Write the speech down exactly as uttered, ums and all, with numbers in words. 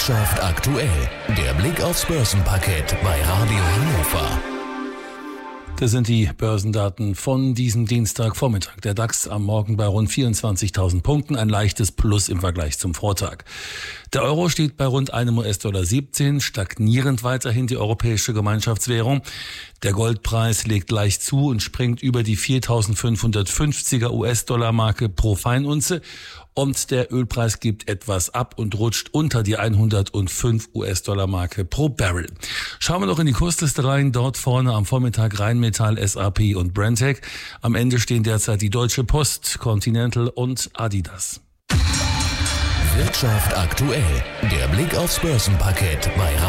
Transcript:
Wirtschaft aktuell. Der Blick aufs Börsenparkett bei Radio Hannover. Das sind die Börsendaten von diesem Dienstagvormittag. Der DAX am Morgen bei rund vierundzwanzigtausend Punkten, ein leichtes Plus im Vergleich zum Vortag. Der Euro steht bei rund einem U S-Dollar siebzehn, stagnierend weiterhin die europäische Gemeinschaftswährung. Der Goldpreis legt leicht zu und springt über die viertausendfünfhundertfünfziger U S-Dollar-Marke pro Feinunze. Und der Ölpreis gibt etwas ab und rutscht unter die hundertfünf U S-Dollar-Marke pro Barrel. Schauen wir noch in die Kursliste rein. Dort vorne am Vormittag Rheinmetall, S A P und Brenntag. Am Ende stehen derzeit die Deutsche Post, Continental und Adidas. Wirtschaft aktuell. Der Blick aufs Börsenparkett bei Radio